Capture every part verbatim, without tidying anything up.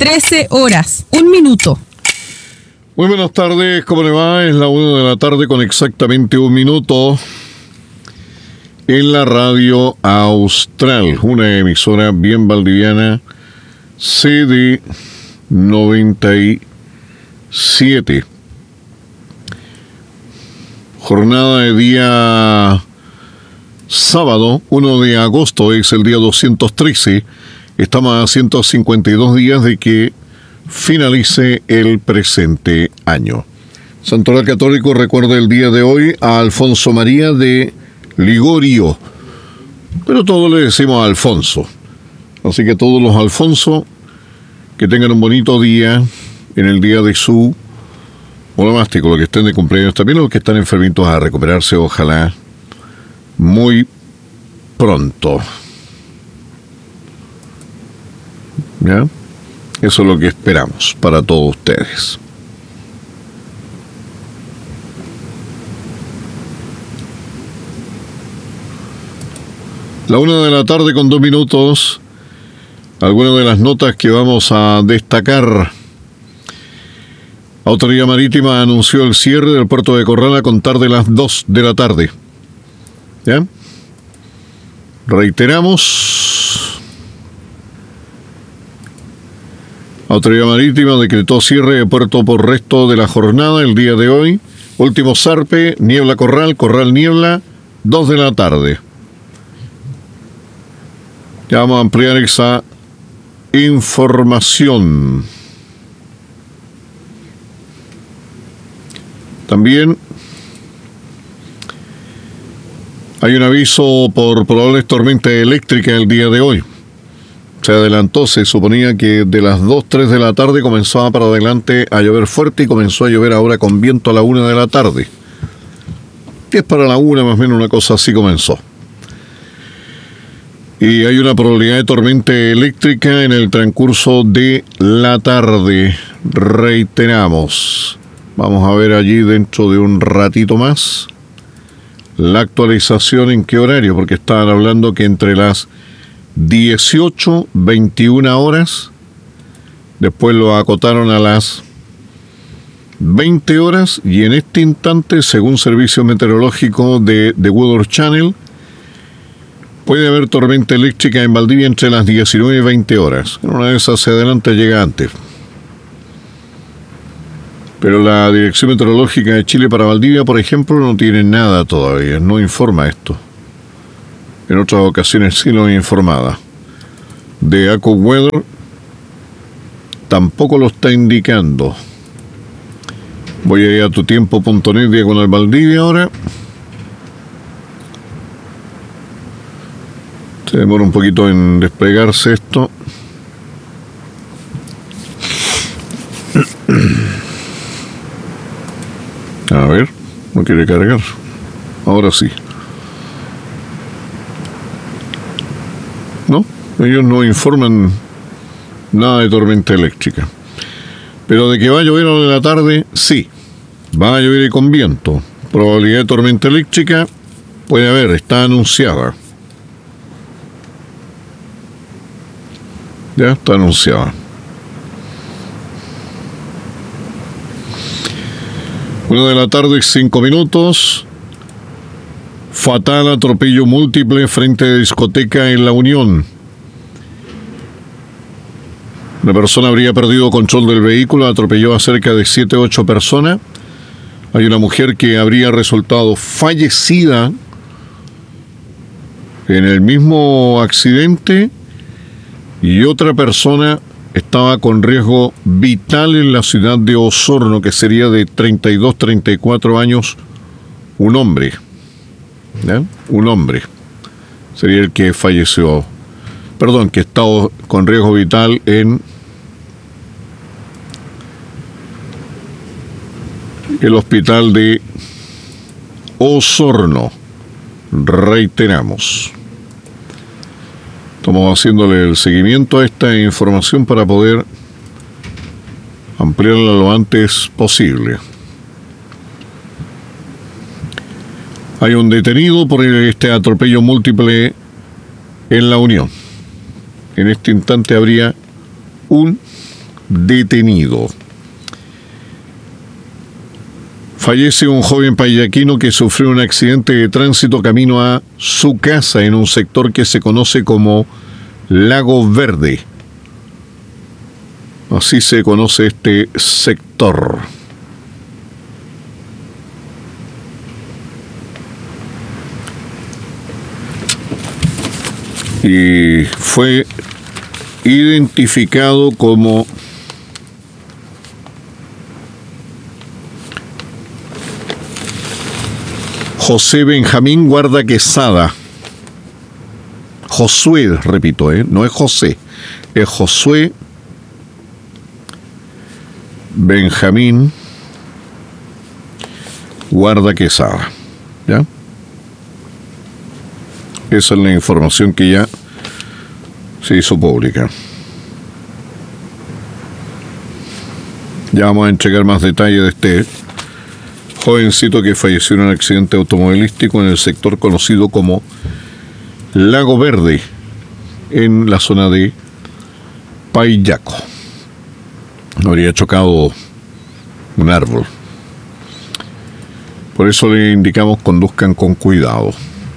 trece horas, un minuto. Muy buenas tardes, ¿cómo le va? Es la una de la tarde con exactamente un minuto en la radio Austral, una emisora bien valdiviana, C D noventa y siete. Jornada de día sábado, uno de agosto, es el día doscientos trece. Estamos a ciento cincuenta y dos días de que finalice el presente año. Santoral Católico recuerda el día de hoy a Alfonso María de Ligorio, pero todos le decimos a Alfonso. Así que todos los Alfonso que tengan un bonito día en el día de su onomástico, los que estén de cumpleaños, también los que están enfermitos, a recuperarse, ojalá muy pronto. ¿Ya? Eso es lo que esperamos para todos ustedes. La una de la tarde con dos minutos. Algunas de las notas que vamos a destacar. Autoridad Marítima anunció el cierre del puerto de Corral a contar de las dos de la tarde. ¿Ya? Reiteramos. Autoridad Marítima decretó cierre de puerto por resto de la jornada el día de hoy. Último zarpe, Niebla Corral, Corral Niebla, dos de la tarde. Ya vamos a ampliar esa información. También hay un aviso por probables tormentas eléctricas el día de hoy. Se adelantó, se suponía que de las dos, tres de la tarde comenzaba para adelante a llover fuerte y comenzó a llover ahora con viento a la una de la tarde. diez para la una, más o menos una cosa así comenzó. Y hay una probabilidad de tormenta eléctrica en el transcurso de la tarde. Reiteramos. Vamos a ver allí dentro de un ratito más la actualización en qué horario, porque estaban hablando que entre las dieciocho, veintiuna horas, después lo acotaron a las veinte horas, y en este instante, según Servicio Meteorológico de The Weather Channel, puede haber tormenta eléctrica en Valdivia entre las diecinueve y veinte horas. En una de esas se adelanta, llega antes. Pero la Dirección Meteorológica de Chile para Valdivia, por ejemplo, no tiene nada todavía, no informa esto. En otras ocasiones sí lo he informado. De AccuWeather tampoco lo está indicando. Voy a ir a tutiempo punto net diagonal Valdivia ahora. Se demora un poquito en desplegarse esto. A ver, no quiere cargar. Ahora sí. No, ellos no informan nada de tormenta eléctrica. Pero de que va a llover ahora en la tarde, sí. Va a llover y con viento. Probabilidad de tormenta eléctrica puede haber, está anunciada. Ya está anunciada. Una de la tarde, cinco minutos. Fatal atropello múltiple frente a discoteca en La Unión. Una persona habría perdido control del vehículo, atropelló a cerca de siete u ocho personas. Hay una mujer que habría resultado fallecida en el mismo accidente, y otra persona estaba con riesgo vital en la ciudad de Osorno, que sería de treinta y dos, treinta y cuatro años, un hombre. ¿Ya? Un hombre sería el que falleció, perdón, que estaba con riesgo vital en el hospital de Osorno. Reiteramos, estamos haciéndole el seguimiento a esta información para poder ampliarla lo antes posible. Hay un detenido por este atropello múltiple en La Unión. En este instante habría un detenido. Fallece un joven payaquino que sufrió un accidente de tránsito camino a su casa en un sector que se conoce como Lago Verde. Así se conoce este sector. Y fue identificado como José Benjamín Guarda Quesada. Josué, repito, ¿eh? No es José, es Josué Benjamín Guarda Quesada. ¿Ya? Esa es la información que ya se hizo pública. Ya vamos a entregar más detalles de este jovencito que falleció en un accidente automovilístico en el sector conocido como Lago Verde, en la zona de Payaco. Habría chocado un árbol. Por eso le indicamos conduzcan con cuidado.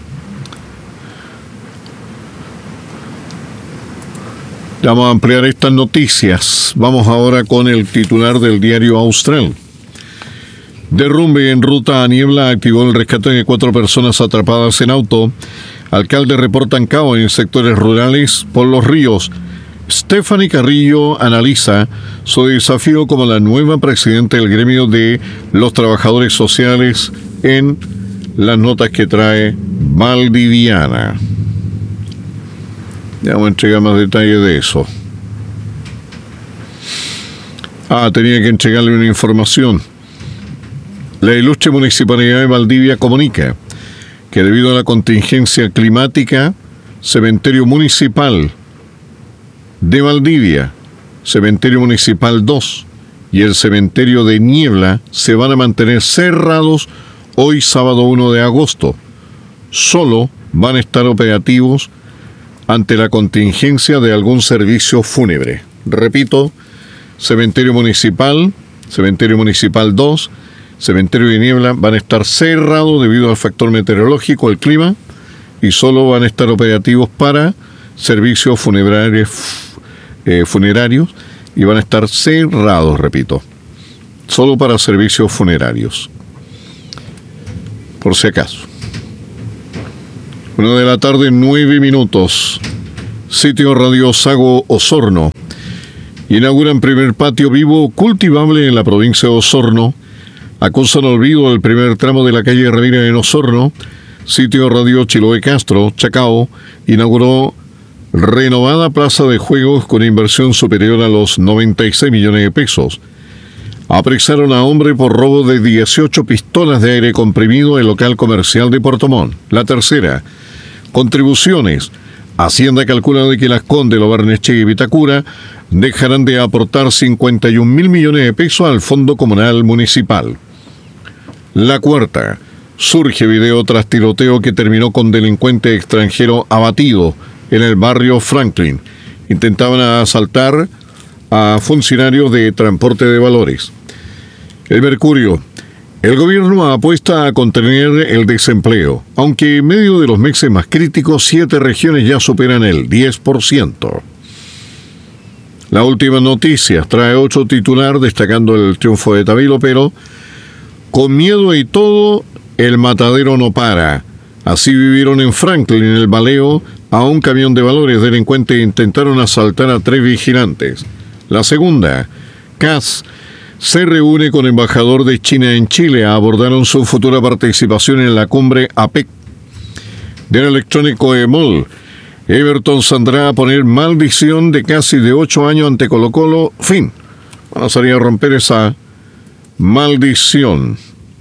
Ya vamos a ampliar estas noticias. Vamos ahora con el titular del diario Austral. Derrumbe en ruta a Niebla activó el rescate de cuatro personas atrapadas en auto. Alcalde reportan caos en sectores rurales por los ríos. Stephanie Carrillo analiza su desafío como la nueva presidenta del gremio de los trabajadores sociales en las notas que trae Valdiviana. Ya vamos a entregar más detalles de eso. Ah, tenía que entregarle una información. La ilustre Municipalidad de Valdivia comunica que debido a la contingencia climática, Cementerio Municipal de Valdivia, Cementerio Municipal dos y el Cementerio de Niebla se van a mantener cerrados hoy sábado uno de agosto. Solo van a estar operativos ante la contingencia de algún servicio fúnebre. Repito, Cementerio Municipal, Cementerio Municipal dos, Cementerio de Niebla van a estar cerrados debido al factor meteorológico, el clima, y solo van a estar operativos para servicios funerarios, eh, funerarios y van a estar cerrados, repito, solo para servicios funerarios. Por si acaso. Una de la tarde, nueve minutos. Sitio Radio Sago Osorno. Inauguran primer patio vivo cultivable en la provincia de Osorno. Acusan olvido el primer tramo de la calle Ramírez en Osorno. Sitio Radio Chiloé Castro, Chacao, inauguró renovada plaza de juegos con inversión superior a los noventa y seis millones de pesos. Apresaron a hombre por robo de dieciocho pistolas de aire comprimido en local comercial de Puerto Montt. La tercera, contribuciones. Hacienda calcula de que Las Condes, Lo Barnechea y Vitacura dejarán de aportar cincuenta y un mil millones de pesos al Fondo Comunal Municipal. La cuarta, surge video tras tiroteo que terminó con delincuente extranjero abatido en el barrio Franklin. Intentaban asaltar a funcionarios de transporte de valores. El Mercurio. El gobierno apuesta a contener el desempleo, aunque en medio de los meses más críticos, siete regiones ya superan el diez por ciento. La última noticia trae otro titular destacando el triunfo de Tabilo, pero con miedo y todo, el matadero no para. Así vivieron en Franklin, en el Baleo, a un camión de valores. Delincuentes intentaron asaltar a tres vigilantes. La segunda, C A S se reúne con embajador de China en Chile. Abordaron su futura participación en la cumbre A P E C. Del electrónico Emol, Everton saldrá a poner maldición de casi de ocho años ante Colo Colo. Fin. Van a salir a romper esa maldición.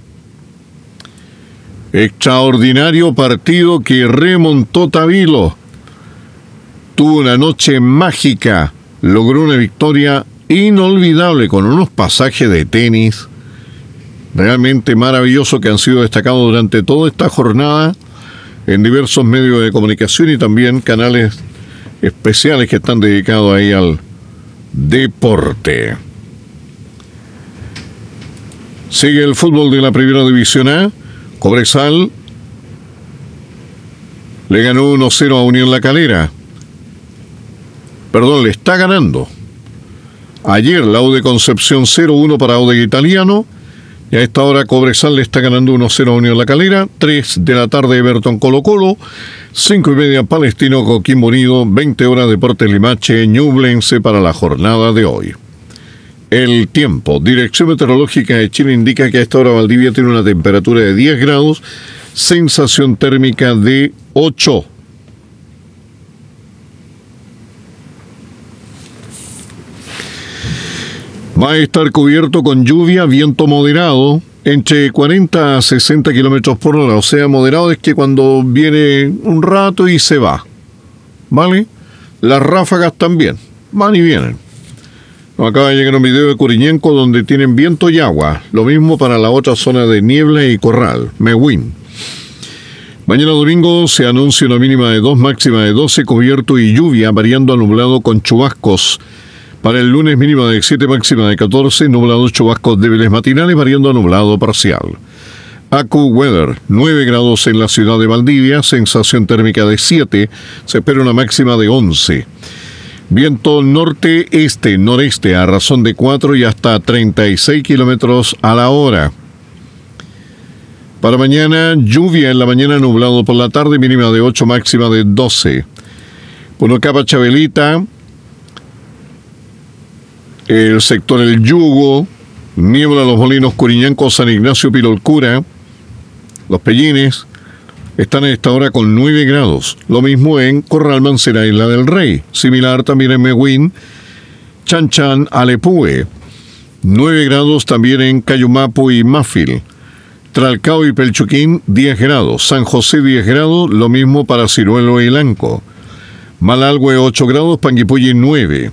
Extraordinario partido que remontó Tabilo. Tuvo una noche mágica. Logró una victoria inolvidable con unos pasajes de tenis realmente maravillosos que han sido destacados durante toda esta jornada en diversos medios de comunicación y también canales especiales que están dedicados ahí al, deporte. Sigue el fútbol de la Primera División A. Cobresal le ganó uno cero a Unión La Calera. Perdón, le está ganando. Ayer la U de Concepción cero uno para Audax Italiano. Y a esta hora Cobresal le está ganando uno cero a Unión La Calera. tres de la tarde Everton Colo Colo. cinco y media Palestino Coquimbo Unido. veinte horas Deportes Limache Ñublense para la jornada de hoy. El tiempo. Dirección Meteorológica de Chile indica que a esta hora Valdivia tiene una temperatura de diez grados, sensación térmica de ocho. Va a estar cubierto con lluvia, viento moderado, entre cuarenta a sesenta kilómetros por hora. O sea, moderado es que cuando viene un rato y se va. ¿Vale? Las ráfagas también. Van y vienen. Nos acaba de llegar un video de Curiñenco donde tienen viento y agua. Lo mismo para la otra zona de Niebla y Corral, Mewin. Mañana domingo se anuncia una mínima de dos, máxima de doce, cubierto y lluvia, variando a nublado con chubascos. Para el lunes mínima de siete, máxima de catorce, nublados, chubascos débiles matinales, variando a nublado parcial. AccuWeather, nueve grados en la ciudad de Valdivia, sensación térmica de siete, se espera una máxima de once. Viento norte-este, noreste a razón de cuatro y hasta treinta y seis kilómetros a la hora. Para mañana, lluvia en la mañana, nublado por la tarde, mínima de ocho, máxima de doce. Punocapa, Chabelita, el sector El Yugo, Niebla, Los Molinos, Curiñanco, San Ignacio, Pilolcura, Los Pellines, están a esta hora con nueve grados. Lo mismo en Corral, Mancera, Isla del Rey. Similar también en Mewin, Chanchan, Alepúe. nueve grados también en Cayumapo y Mafil. Tralcao y Pelchuquín, diez grados. San José, diez grados. Lo mismo para Ciruelo y Lanco. Malalhue, ocho grados. Panguipulli, nueve.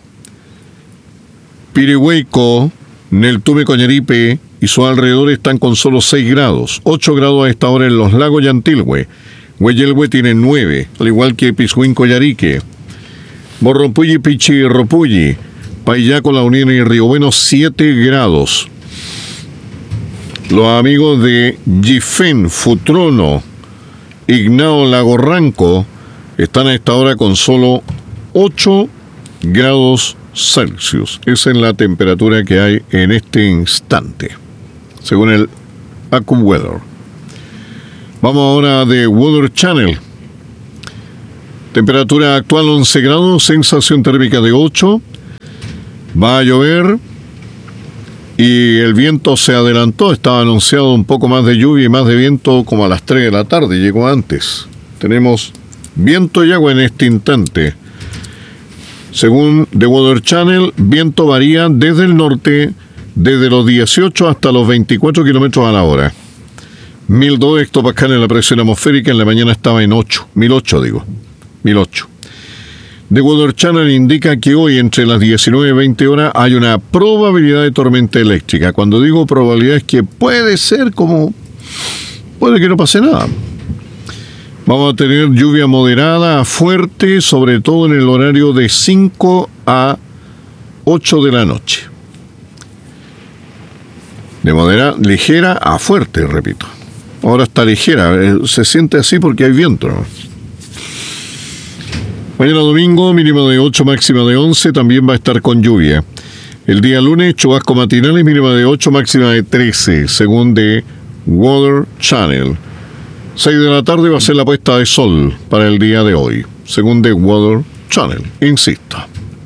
Pirihueco, Neltume, Coñaripe y su alrededor están con solo seis grados. ocho grados a esta hora en Los Lagos y Antilhue. Hueyelhue tiene nueve, al igual que Piscuinco y Arique. Morrompulli, Pichi y Ropulli. Payaco, La Unión y Río Bueno, siete grados. Los amigos de Gifén, Futrono, Ignao, Lagorranco están a esta hora con solo ocho grados Celsius. Esa es la temperatura que hay en este instante, según el AccuWeather. Vamos ahora de Weather Channel. Temperatura actual once grados, sensación térmica de ocho. Va a llover y el viento se adelantó. Estaba anunciado un poco más de lluvia y más de viento como a las tres de la tarde. Llegó antes. Tenemos viento y agua en este instante. Según The Weather Channel, viento varía desde el norte, desde los dieciocho hasta los veinticuatro kilómetros a la hora. mil dos hectopascales en la presión atmosférica, en la mañana estaba en ocho, mil ocho digo, mil ocho. The Weather Channel indica que hoy entre las diecinueve y veinte horas hay una probabilidad de tormenta eléctrica. Cuando digo probabilidad es que puede ser como, puede que no pase nada. Vamos a tener lluvia moderada a fuerte, sobre todo en el horario de cinco a ocho de la noche. De moderada, ligera a fuerte, repito. Ahora está ligera, se siente así porque hay viento, ¿no? Mañana domingo, mínima de ocho, máxima de once, también va a estar con lluvia. El día lunes, chubasco matinales, mínima de ocho, máxima de trece, según de Weather Channel. seis de la tarde va a ser la puesta de sol para el día de hoy, según The Weather Channel, insisto.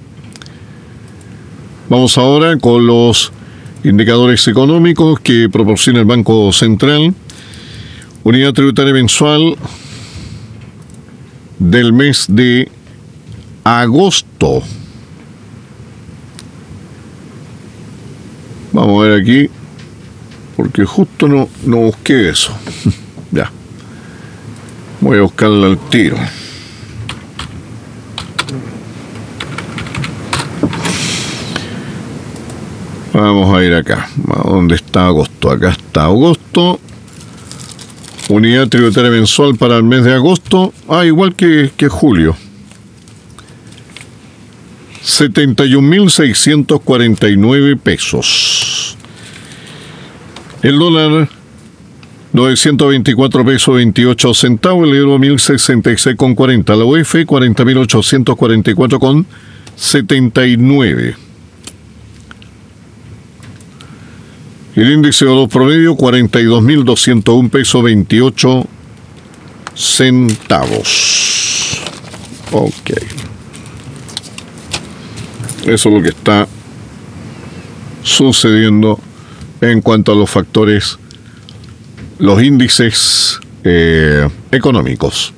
Vamos ahora con los indicadores económicos que proporciona el Banco Central. Unidad tributaria mensual del mes de agosto. Vamos a ver aquí, porque justo no, no busqué eso. Ya. Voy a buscarla al tiro. Vamos a ir acá. ¿Dónde está agosto? Acá está agosto. Unidad tributaria mensual para el mes de agosto. Ah, igual que, que julio. setenta y un mil seiscientos cuarenta y nueve pesos. El dólar, novecientos veinticuatro pesos veintiocho centavos. El euro, mil sesenta y seis con cuarenta. La U E F, cuarenta mil ochocientos cuarenta y cuatro con setenta y nueve. El índice de oro promedio, cuarenta y dos mil doscientos un pesos veintiocho centavos. Ok. Eso es lo que está sucediendo en cuanto a los factores, los índices eh, económicos.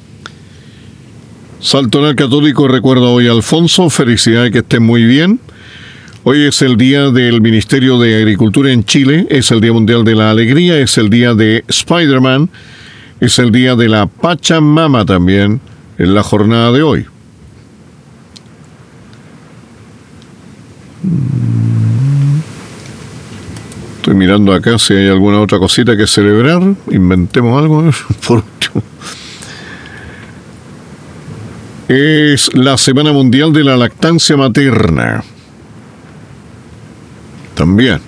Saltonal Católico recuerda hoy a Alfonso. Felicidades, que estén muy bien. Hoy es el día del Ministerio de Agricultura en Chile, es el Día Mundial de la Alegría, es el día de Spider-Man, es el día de la Pachamama también en la jornada de hoy. Estoy mirando acá si hay alguna otra cosita que celebrar. Inventemos algo. Por último, es la Semana Mundial de la Lactancia Materna. También.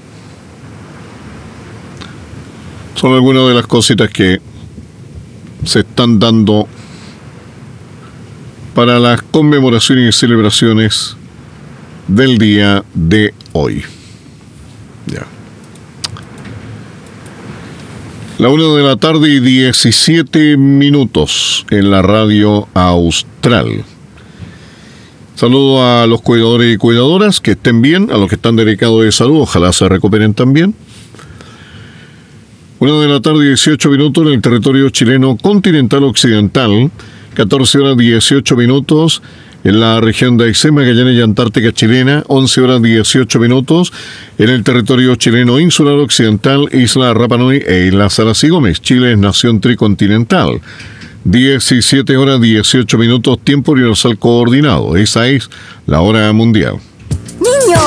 Son algunas de las cositas que se están dando para las conmemoraciones y celebraciones del día de hoy. Ya. La una de la tarde y diecisiete minutos en la radio austral. Saludo a los cuidadores y cuidadoras, que estén bien, a los que están delicados de salud, ojalá se recuperen también. Una de la tarde y dieciocho minutos en el territorio chileno continental occidental, catorce horas dieciocho minutos en la región de Aysén, Magallanes y Antártica chilena, once horas dieciocho minutos en el territorio chileno insular occidental, Isla Rapa Nui e Isla Salas y Gómez. Chile es nación tricontinental. diecisiete horas dieciocho minutos, tiempo universal coordinado. Esa es la hora mundial. Niño,